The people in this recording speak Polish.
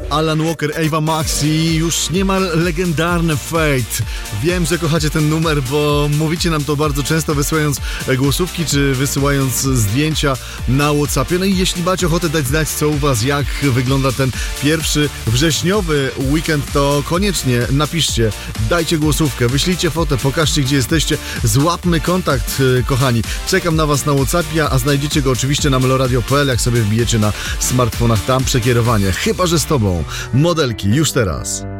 Alan Walker, Ava Max i już niemal legendarny Fate. Wiem, że kochacie ten numer, bo mówicie nam to bardzo często, wysyłając głosówki czy wysyłając zdjęcia na WhatsAppie. No i jeśli macie ochotę dać znać, co u was, jak wygląda ten pierwszy wrześniowy weekend, to koniecznie napiszcie, dajcie głosówkę, wyślijcie fotę, pokażcie, gdzie jesteście, złapmy kontakt, kochani. Czekam na was na WhatsAppie, a znajdziecie go oczywiście na meloradio.pl, jak sobie wbijecie na smartfonach, tam przekierowanie. Chyba że z tobą. Modelki już teraz.